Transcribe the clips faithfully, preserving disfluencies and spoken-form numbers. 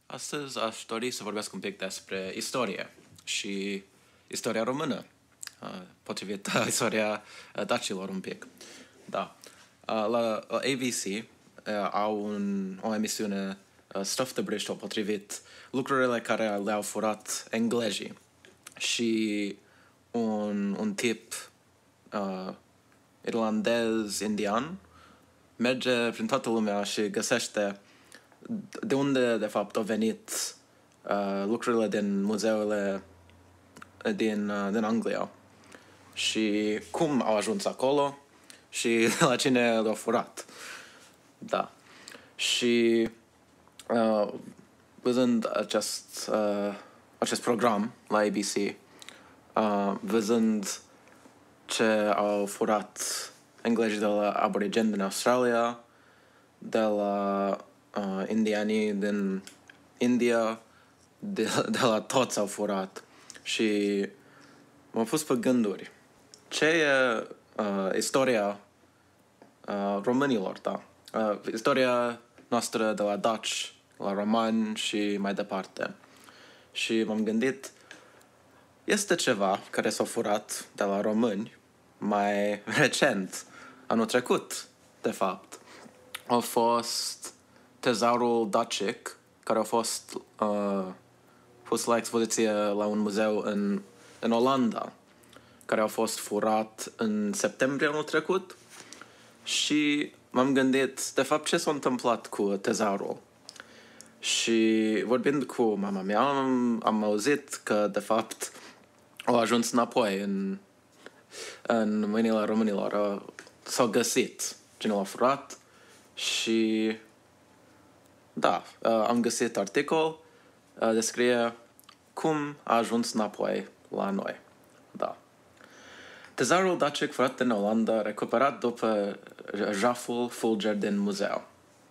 Astăzi aș dori să vorbesc un pic despre istorie și istoria română, potrivit istoria dacilor un pic. Da. La A B C au un, o emisiune Stuff the Bristol potrivit lucrurile care le-au furat englezii. Și un, un tip uh, irlandez-indian merge prin toată lumea și găsește de unde, de fapt, au venit uh, lucrurile din muzeele din, uh, din Anglia și cum au ajuns acolo și la cine le-au furat. Da. Și uh, văzând acest, uh, acest program la A B C, uh, văzând ce au furat englezii de la aborigeni din Australia, de la uh, indianii din India, de, de la toți au furat. Și m-am pus pe gânduri. Ce e uh, istoria uh, românilor, da? Uh, istoria noastră de la daci, la romani și mai departe. Și m-am gândit, este ceva care s-a furat de la români mai recent, anul trecut, de fapt. A fost tezaurul dacic, care a fost uh, pus la expoziție la un muzeu în, în Olanda, care a fost furat în septembrie anul trecut. Și m-am gândit, de fapt, ce s-a întâmplat cu tezaurul. Și vorbind cu mama mea, am, am auzit că, de fapt, au ajuns înapoi în, în mâinile românilor. S-au găsit cine l-a furat și da, am găsit articol, descrie cum a ajuns înapoi la noi. Da. Tezaurul dacic furat în Olanda, recuperat după jaful fulger din muzeu.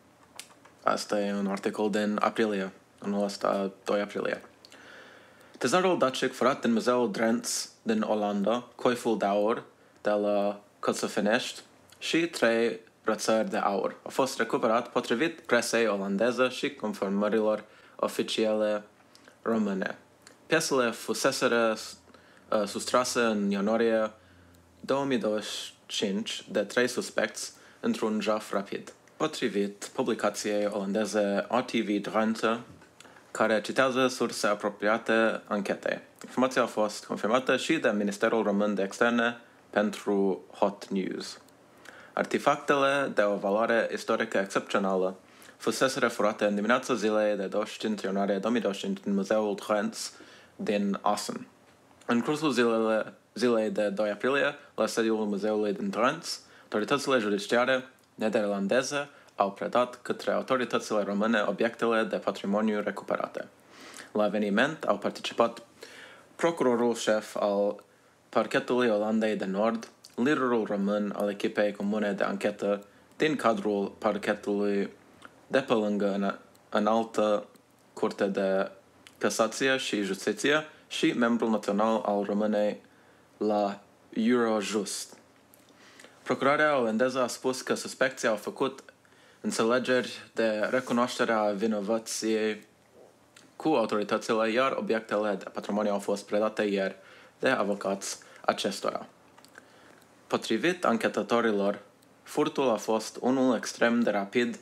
Asta e un articol din aprilie, anul ăsta, doi aprilie. Tezaurul dacic furat în muzeul Drenthe din Olanda, coiful de aur de la Coțofinești și trei brățări de aur. A fost recuperat potrivit presei olandeză și confirmărilor oficiale române. Piesele fuseseră uh, sustrase în ianuarie două mii douăzeci și cinci de trei suspecți într-un jaf rapid. Potrivit publicației olandeze R T V Drenthe, care citează surse apropiate anchetei. Informația a fost confirmată și de Ministerul Român de Externe pentru Hot News. Artefactele de o valoare istorică excepțională fusese furate în dimineața zilei de douăzeci și cinci ianuarie două mii douăzeci și cinci din muzeul Drenthe din Assen. În cursul zilele, zilei de doi aprilie, la sediul muzeului din Drenthe, autoritățile judiciare nederlandeze au predat către autoritățile române obiectele de patrimoniu recuperate. La eveniment au participat procurorul șef al parchetului Olandei de Nord, liderul român al echipei comune de anchetă din cadrul parchetului de pe lângă Înaltă Curte de Casație și Justiție și membrul național al României la Eurojust. Procurarea olandeză a spus că suspecții au făcut înțelegeri de recunoaștere a vinovăției cu autoritățile, iar obiectele de patrimoniu au fost predate ieri de avocați acestora. Potrivit anchetatorilor, furtul a fost unul extrem de rapid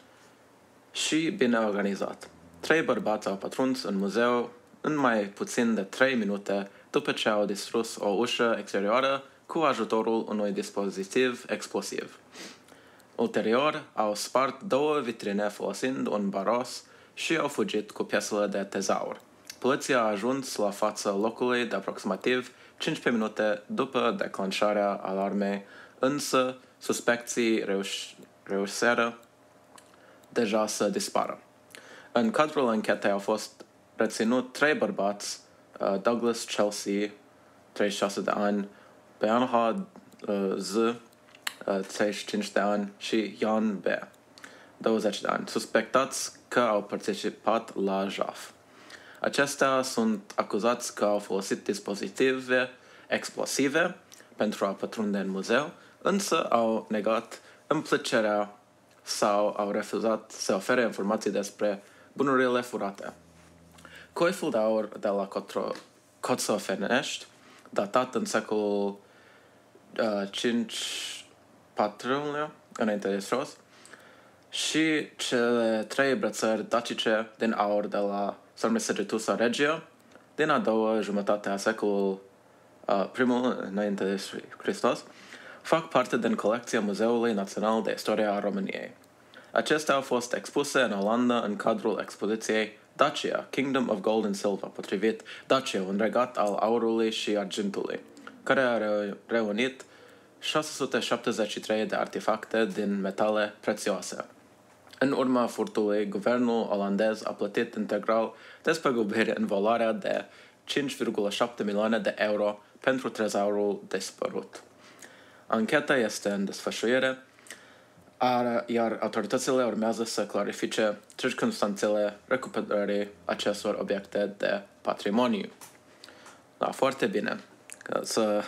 și bine organizat. Trei bărbați au pătruns în muzeu în mai puțin de trei minute după ce au distrus o ușă exterioară cu ajutorul unui dispozitiv explosiv. Ulterior, au spart două vitrine folosind un baros și au fugit cu piesele de tezaur. Poliția a ajuns la fața locului de aproximativ cincisprezece minute după declanșarea alarmei, însă suspecții reuș- reușiseră deja să dispară. În cadrul anchetei au fost reținut trei bărbați, uh, Douglas Chelsea, treizeci și șase de ani, Bernhard uh, Z, uh, treizeci și cinci de ani și Jan B, douăzeci de ani, suspectați că au participat la jaf. Acestea sunt acuzați că au folosit dispozitive explosive pentru a pătrunde în muzeu, însă au negat implicerea sau au refuzat să ofere informații despre bunurile furate. Coiful de aur de la Cotsofenești, datat în secolul uh, cinci patru înainte de Hristos, și cele trei brățări dacice din aur de la Sarmisegetusa Regia din a doua jumătate a secolului uh, primul înainte de Hristos, fac parte din colecția Muzeului Național de Istorie a României. Acestea au fost expuse în Olanda în cadrul expoziției Dacia, Kingdom of Gold and Silver, potrivit Dacia, un regat al aurului și argintului, care a reunit șase sute șaptezeci și trei de artefacte din metale prețioase. În urma furtului, guvernul olandez a plătit integral despăgubiri în valoarea de cinci virgulă șapte milioane de euro pentru trezorul dispărut. Ancheta este în desfășurare, iar autoritățile urmează să clarifice circumstanțele recuperării acestor obiecte de patrimoniu. Da, foarte bine. Să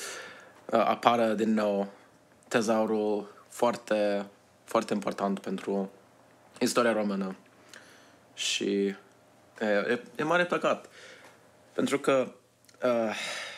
apară din nou tezaurul foarte, foarte important pentru istoria română. Și e, e, e mare păcat. Pentru că uh,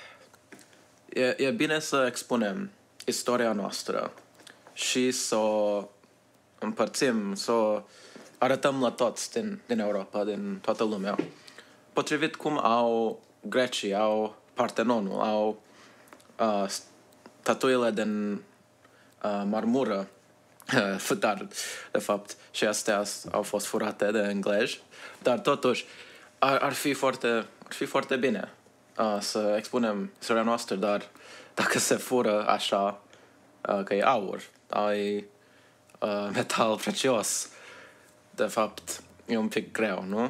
e, e bine să expunem istoria noastră și să o împărțim, să o arătăm la toți din, din Europa, din toată lumea. Potrivit cum au grecii, au Partenonul, au uh, statuile din uh, marmură, dar, de fapt, și astea au fost furate de englezi, dar totuși ar, ar, fi, foarte, ar fi foarte bine uh, să expunem istoria noastră, dar dacă se fură așa, uh, că e aur, ai uh, metal precios, de fapt, e un pic greu, nu?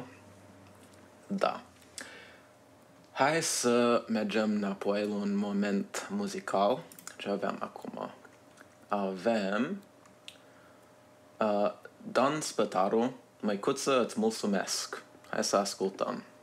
Da. Hai să mergem înapoi la un moment muzical. Ce avem acum? Avem uh, Dan Spătaru, Măicuță, îți mulțumesc. Hai să ascultăm.